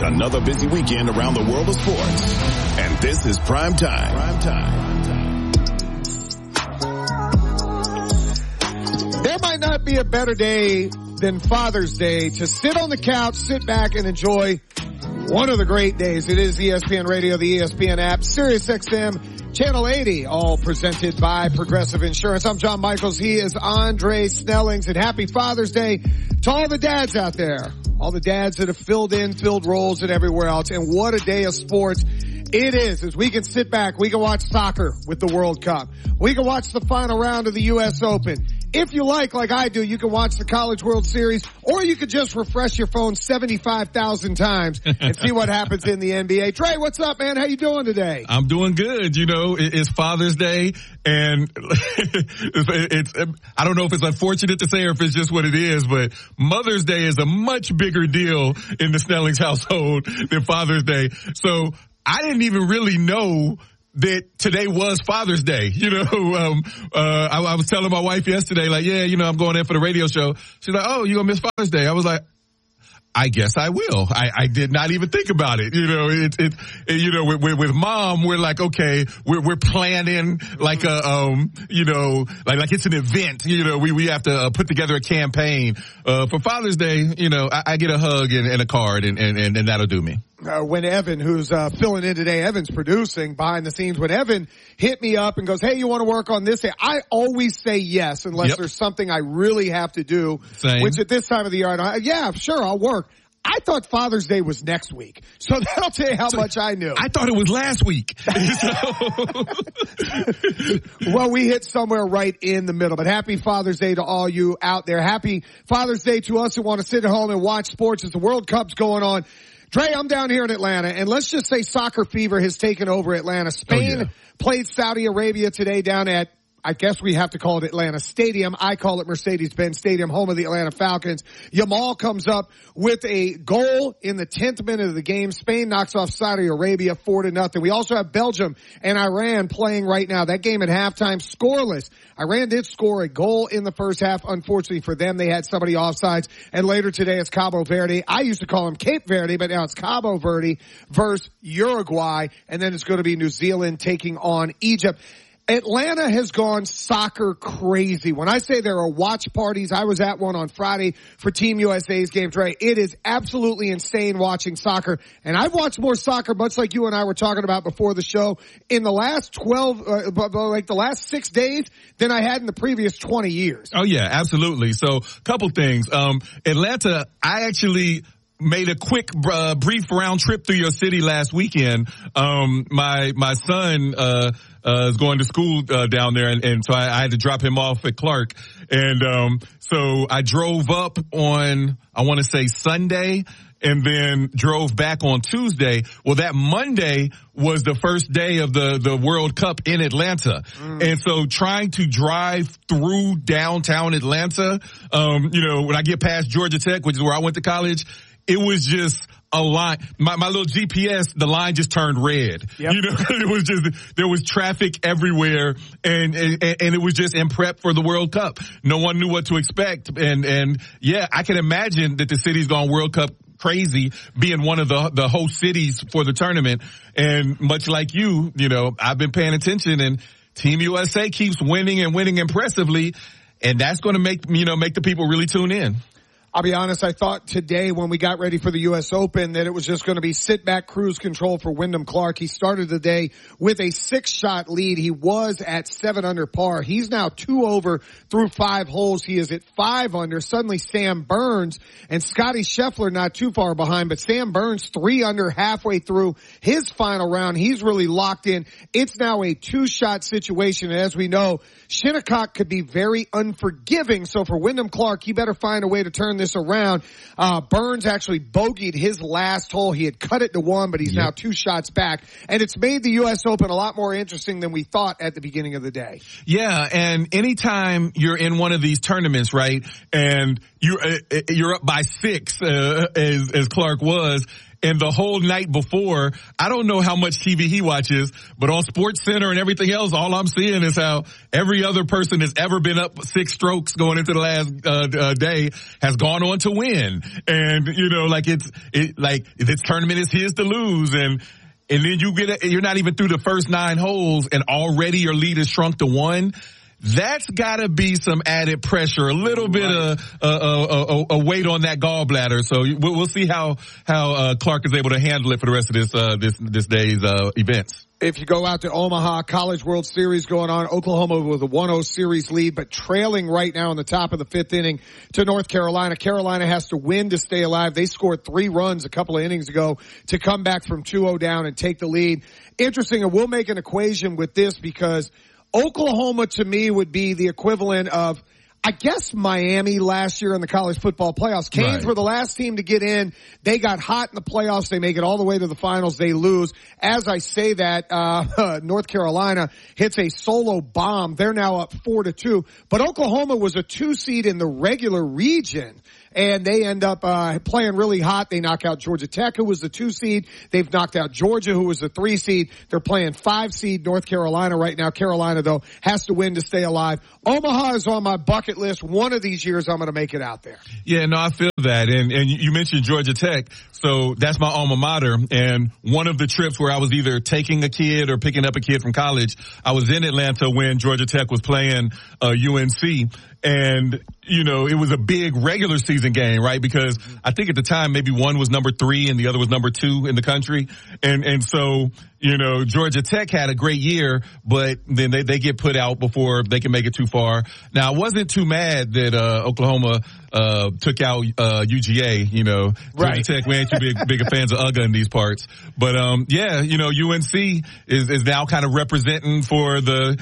It's another busy weekend around the world of sports. And this is Prime Time. There might not be a better day than Father's Day to sit on the couch, sit back, and enjoy one of the great days. It is ESPN Radio, the ESPN app, Sirius XM, Channel 80, all presented by Progressive Insurance. I'm John Michaels. He is Andre Snellings, and happy Father's Day to all the dads out there. All the dads that have filled roles and everywhere else. And what a day of sports it is, as we can sit back. We can watch soccer with the World Cup. We can watch the final round of the U.S. Open. If you like I do, you can watch the College World Series, or you could just refresh your phone 75,000 times and see what happens in the NBA. Trey, what's up, man? How you doing today? I'm doing good. You know, it's Father's Day, and it's I don't know if it's unfortunate to say or if it's just what it is, but Mother's Day is a much bigger deal in the Snellings household than Father's Day. So I didn't even really know that today was Father's Day. You know, I was telling my wife yesterday, like, yeah, you know, I'm going in for the radio show. She's like, oh, you gonna miss Father's Day? I was like, I guess I will. I did not even think about it. You know, you know, with mom, we're like, okay, we're planning like you know, like it's an event. You know, we have to put together a campaign. For Father's Day, you know, I get a hug and a card and that'll do me. When Evan, who's filling in today, Evan's producing behind the scenes, when Evan hit me up and goes, hey, you want to work on this? I always say yes unless there's something I really have to do. Same. Which at this time of the year, yeah, sure, I'll work. I thought Father's Day was next week. So that'll tell you how much I knew. I thought it was last week. Well, we hit somewhere right in the middle. But happy Father's Day to all you out there. Happy Father's Day to us who want to sit at home and watch sports as the World Cup's going on. Trey, I'm down here in Atlanta, and let's just say soccer fever has taken over Atlanta. Spain played Saudi Arabia today down at, I guess we have to call it Atlanta Stadium. I call it Mercedes-Benz Stadium, home of the Atlanta Falcons. Yamal comes up with a goal in the 10th minute of the game. Spain knocks off Saudi Arabia 4-0. We also have Belgium and Iran playing right now. That game at halftime, scoreless. Iran did score a goal in the first half. Unfortunately for them, they had somebody offsides. And later today, it's Cabo Verde. I used to call them Cape Verde, but now it's Cabo Verde versus Uruguay. And then it's going to be New Zealand taking on Egypt. Atlanta has gone soccer crazy. When I say there are watch parties, I was at one on Friday for Team USA's game, Trey. It is absolutely insane watching soccer. And I've watched more soccer, much like you and I were talking about before the show, in the last the last 6 days than I had in the previous 20 years. Oh, yeah, absolutely. So, couple things. Atlanta, I actually made a quick, brief round trip through your city last weekend. My son, is going to school, down there, and so I had to drop him off at Clark. And, so I drove up on, I want to say Sunday, and then drove back on Tuesday. Well, that Monday was the first day of the World Cup in Atlanta. And so trying to drive through downtown Atlanta, you know, when I get past Georgia Tech, which is where I went to college, it was just a line. My little GPS, the line just turned red. Yep. You know, it was just, there was traffic everywhere, and it was just in prep for the World Cup. No one knew what to expect. And yeah, I can imagine that the city's gone World Cup crazy, being one of the host cities for the tournament. And much like you know, I've been paying attention, and Team USA keeps winning and winning impressively. And that's going to make the people really tune in. I'll be honest, I thought today when we got ready for the U.S. Open that it was just going to be sit back cruise control for Wyndham Clark. He started the day with a 6-shot lead. He was at 7 under par. He's now 2 over through 5 holes. He is at 5 under. Suddenly Sam Burns and Scotty Scheffler not too far behind, but Sam Burns 3 under halfway through his final round. He's really locked in. It's now a 2-shot situation. And as we know, Shinnecock could be very unforgiving. So for Wyndham Clark, he better find a way to turn this around. Burns actually bogeyed his last hole. He had cut it to 1, but he's now 2 shots back. And it's made the U.S. Open a lot more interesting than we thought at the beginning of the day. Yeah, and anytime you're in one of these tournaments, right, and you're up by 6, as Clark was, And the whole night before, I don't know how much TV he watches, but on SportsCenter and everything else, all I'm seeing is how every other person that's ever been up 6 strokes going into the last day has gone on to win. And, like this tournament is his to lose. And then you're not even through the first 9 holes and already your lead is shrunk to 1. That's gotta be some added pressure, a little bit of a weight on that gallbladder. So we'll see how Clark is able to handle it for the rest of this day's events. If you go out to Omaha, College World Series going on, Oklahoma with a 1-0 series lead, but trailing right now in the top of the 5th inning to North Carolina. Carolina has to win to stay alive. They scored 3 runs a couple of innings ago to come back from 2-0 down and take the lead. Interesting, and we'll make an equation with this because Oklahoma to me would be the equivalent of, I guess, Miami last year in the college football playoffs. Canes were the last team to get in. They got hot in the playoffs. They make it all the way to the finals. They lose. As I say that, North Carolina hits a solo bomb. They're now up 4-2. But Oklahoma was a 2 seed in the regular region. And they end up playing really hot. They knock out Georgia Tech, who was the 2 seed. They've knocked out Georgia, who was the 3 seed. They're playing 5 seed North Carolina right now. Carolina, though, has to win to stay alive. Omaha is on my bucket list. One of these years, I'm going to make it out there. Yeah, no, I feel that. And you mentioned Georgia Tech. So that's my alma mater. And one of the trips where I was either taking a kid or picking up a kid from college, I was in Atlanta when Georgia Tech was playing UNC. And, it was a big regular season game, right? Because I think at the time maybe one was number 3 and the other was number 2 in the country. And so, Georgia Tech had a great year, but then they get put out before they can make it too far. Now, I wasn't too mad that Oklahoma took out UGA, Georgia Tech, we ain't too big fans of UGA in these parts. But UNC is now kind of representing for the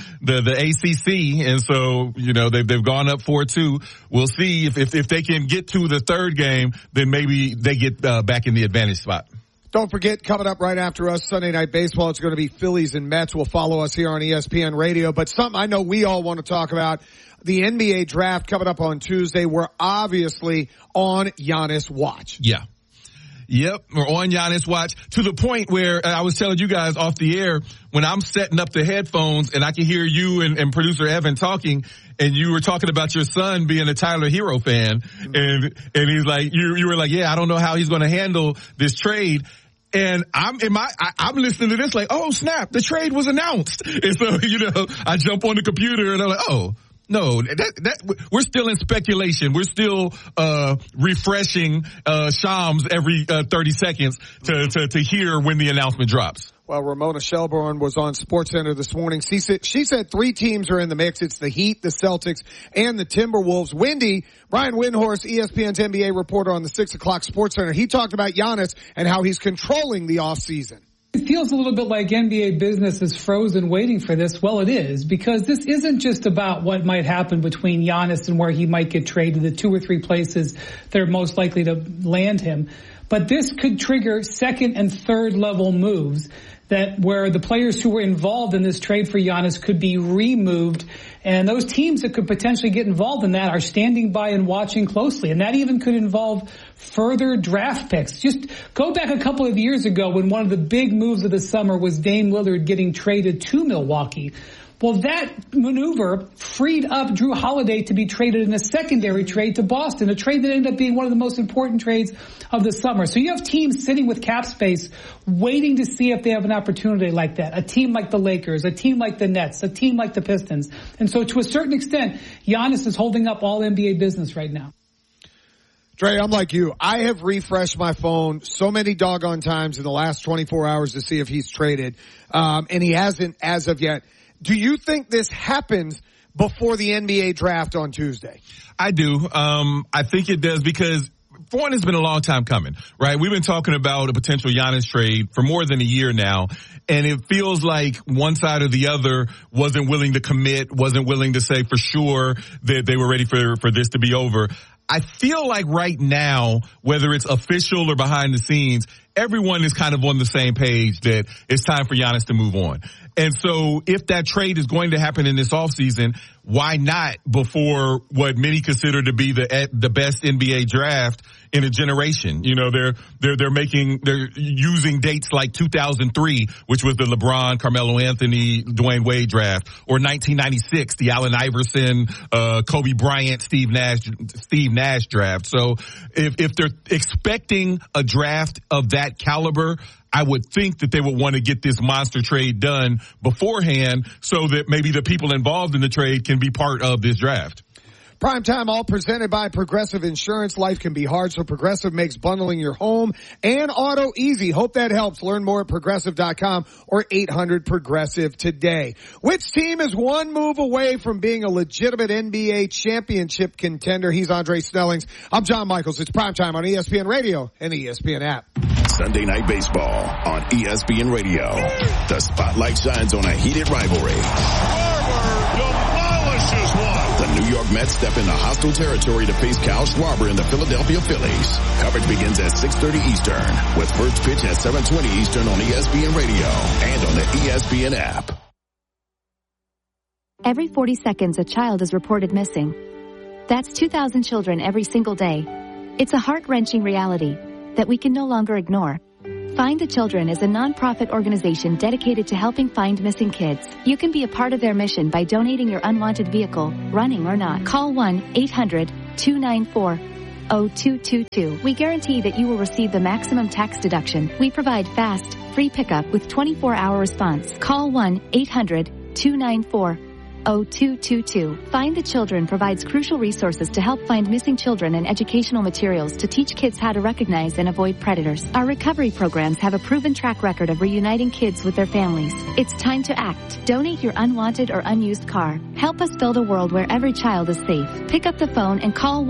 ACC, and so they've gone up 4-2. We'll see if they can get to the third game, then maybe they get back in the advantage spot. Don't forget, coming up right after us, Sunday Night Baseball, it's going to be Phillies and Mets. Will follow us here on ESPN Radio. But something I know we all want to talk about, the NBA draft coming up on Tuesday. We're obviously on Giannis watch. Yeah. Yep, we're on Giannis watch to the point where I was telling you guys off the air when I'm setting up the headphones and I can hear you and producer Evan talking, and you were talking about your son being a Tyler Hero fan, and he's like, you were like, yeah, I don't know how he's going to handle this trade. And I'm listening to this like, oh snap, the trade was announced. And so, I jump on the computer and I'm like, oh. No, we're still in speculation. We're still refreshing Shams every 30 seconds to hear when the announcement drops. Well, Ramona Shelburne was on SportsCenter this morning. She said 3 teams are in the mix. It's the Heat, the Celtics, and the Timberwolves. Brian Windhorst, ESPN's NBA reporter on the 6 o'clock SportsCenter, he talked about Giannis and how he's controlling the offseason. It feels a little bit like NBA business is frozen waiting for this. Well, it is, because this isn't just about what might happen between Giannis and where he might get traded, the 2 or 3 places that are most likely to land him. But this could trigger second and third level moves where the players who were involved in this trade for Giannis could be removed. And those teams that could potentially get involved in that are standing by and watching closely. And that even could involve further draft picks. Just go back a couple of years ago when one of the big moves of the summer was Dame Lillard getting traded to Milwaukee. Well, that maneuver freed up Jrue Holiday to be traded in a secondary trade to Boston, a trade that ended up being one of the most important trades of the summer. So you have teams sitting with cap space waiting to see if they have an opportunity like that. A team like the Lakers, a team like the Nets, a team like the Pistons. And so to a certain extent, Giannis is holding up all NBA business right now. Dre, I'm like you. I have refreshed my phone so many doggone times in the last 24 hours to see if he's traded. And he hasn't as of yet. Do you think this happens before the NBA draft on Tuesday? I do. I think it does because, for one, it's been a long time coming, right? We've been talking about a potential Giannis trade for more than a year now, and it feels like one side or the other wasn't willing to commit, wasn't willing to say for sure that they were ready for this to be over. I feel like right now, whether it's official or behind the scenes, everyone is kind of on the same page that it's time for Giannis to move on. And so if that trade is going to happen in this offseason, why not before what many consider to be the best NBA draft, in a generation. You know, they're using dates like 2003, which was the LeBron, Carmelo Anthony, Dwayne Wade draft, or 1996, the Allen Iverson, Kobe Bryant, Steve Nash draft. So if they're expecting a draft of that caliber, I would think that they would want to get this monster trade done beforehand so that maybe the people involved in the trade can be part of this draft. Primetime, all presented by Progressive Insurance. Life can be hard, so Progressive makes bundling your home and auto easy. Hope that helps. Learn more at Progressive.com or 800-PROGRESSIVE today. Which team is one move away from being a legitimate NBA championship contender? He's Andre Snellings. I'm John Michaels. It's Primetime on ESPN Radio and the ESPN app. Sunday Night Baseball on ESPN Radio. The spotlight shines on a heated rivalry. Schwarber demolishes one. The New York Mets step into hostile territory to face Kyle Schwarber and the Philadelphia Phillies. Coverage begins at 6:30 Eastern with first pitch at 7:20 Eastern on ESPN Radio and on the ESPN app. Every 40 seconds, a child is reported missing. That's 2,000 children every single day. It's a heart-wrenching reality that we can no longer ignore. Find the Children is a non-profit organization dedicated to helping find missing kids. You can be a part of their mission by donating your unwanted vehicle, running or not. Call 1-800-294-0222. We guarantee that you will receive the maximum tax deduction. We provide fast, free pickup with 24-hour response. Call 1-800-294-0222. Find the Children provides crucial resources to help find missing children and educational materials to teach kids how to recognize and avoid predators. Our recovery programs have a proven track record of reuniting kids with their families. It's time to act. Donate your unwanted or unused car. Help us build a world where every child is safe. Pick up the phone and call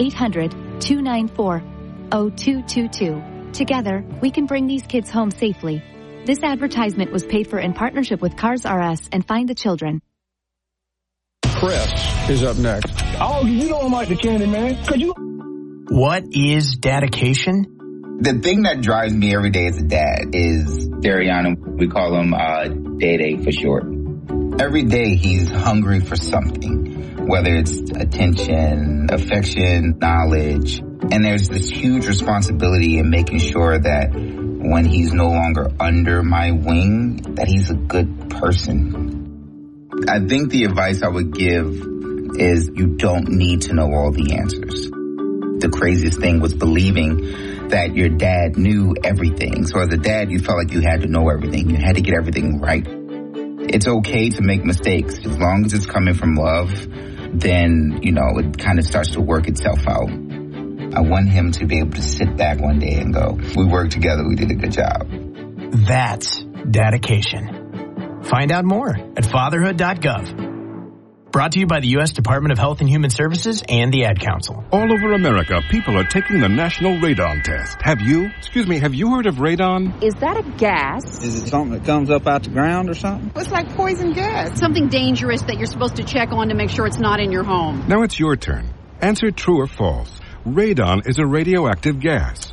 1-800-294-0222. Together, we can bring these kids home safely. This advertisement was paid for in partnership with Cars R Us and Find the Children. Chris is up next. Oh, you don't like the candy, man. What is dedication? The thing that drives me every day as a dad is Dariana. We call him Day for short. Every day he's hungry for something, whether it's attention, affection, knowledge. And there's this huge responsibility in making sure that when he's no longer under my wing, that he's a good person. I think the advice I would give is you don't need to know all the answers. The craziest thing was believing that your dad knew everything. So as a dad, you felt like you had to know everything. You had to get everything right. It's okay to make mistakes. As long as it's coming from love, then, it kind of starts to work itself out. I want him to be able to sit back one day and go, we worked together, we did a good job. That's dedication. Find out more at fatherhood.gov. Brought to you by the U.S. Department of Health and Human Services and the Ad Council. All over America, people are taking the National Radon Test. Have you heard of radon? Is that a gas? Is it something that comes up out the ground or something? It's like poison gas. Something dangerous that you're supposed to check on to make sure it's not in your home. Now it's your turn. Answer true or false. Radon is a radioactive gas.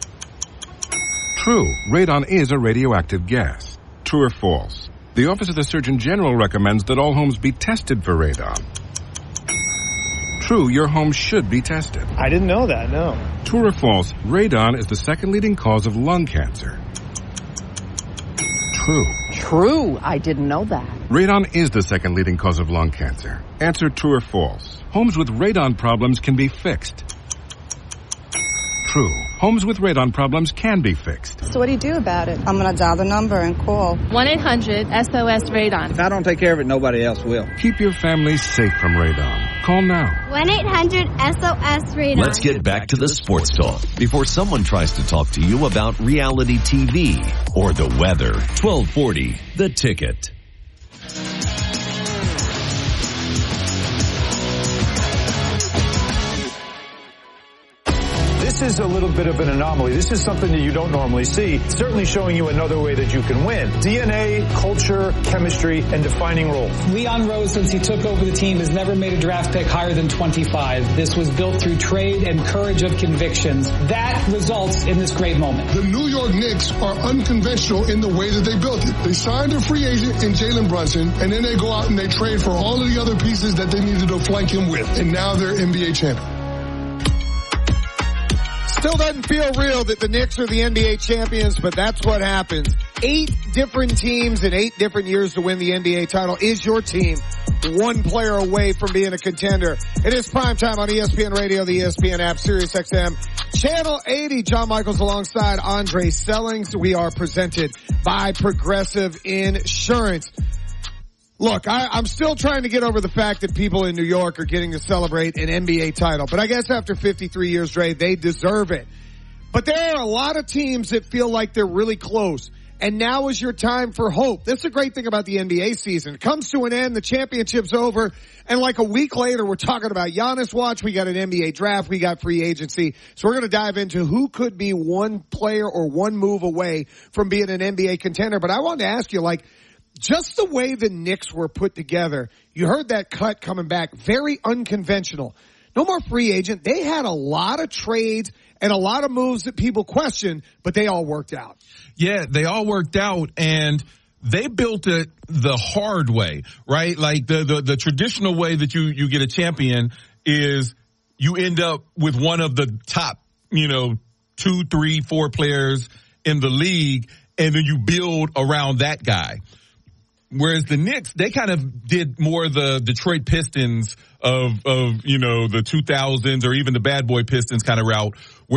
True, radon is a radioactive gas. True or false? The Office of the Surgeon General recommends that all homes be tested for radon. True, your home should be tested. I didn't know that, no. True or false, radon is the second leading cause of lung cancer. True. True, I didn't know that. Radon is the second leading cause of lung cancer. Answer true or false. Homes with radon problems can be fixed. True. Homes with radon problems can be fixed. So what do you do about it? I'm going to dial the number and call 1-800-SOS-RADON. If I don't take care of it, nobody else will. Keep your family safe from radon. Call now. 1-800-SOS-RADON. Let's get back to the sports talk before someone tries to talk to you about reality TV or the weather. 1240, The Ticket. This is a little bit of an anomaly. This is something that you don't normally see, certainly showing you another way that you can win. DNA, culture, chemistry, and defining roles. Leon Rose, since he took over the team, has never made a draft pick higher than 25. This was built through trade and courage of convictions. That results in this great moment. The New York Knicks are unconventional in the way that they built it. They signed a free agent in Jalen Brunson, and then they go out and they trade for all of the other pieces that they needed to flank him with. And now they're NBA champions. Still doesn't feel real that the Knicks are the NBA champions, but that's what happens. 8 different teams in 8 different years to win the NBA title. Is your team one player away from being a contender? It is primetime on ESPN Radio, the ESPN app, Sirius XM, Channel 80. John Michaels alongside Andre Sellings. We are presented by Progressive Insurance. Look, I'm still trying to get over the fact that people in New York are getting to celebrate an NBA title. But I guess after 53 years, Dre, they deserve it. But there are a lot of teams that feel like they're really close. And now is your time for hope. This is a great thing about the NBA season. It comes to an end, the championship's over, and like a week later, we're talking about Giannis watch. We got an NBA draft. We got free agency. So we're going to dive into who could be one player or one move away from being an NBA contender. But I wanted to ask you, like, just the way the Knicks were put together, you heard that cut coming back, very unconventional. No more free agent. They had a lot of trades and a lot of moves that people questioned, but they all worked out. Yeah, they all worked out, and they built it the hard way, right? Like the traditional way that you get a champion is you end up with one of the top, 2, 3, 4 players in the league, and then you build around that guy. Whereas the Knicks, they kind of did more the Detroit Pistons of the 2000s or even the Bad Boy Pistons kind of route, where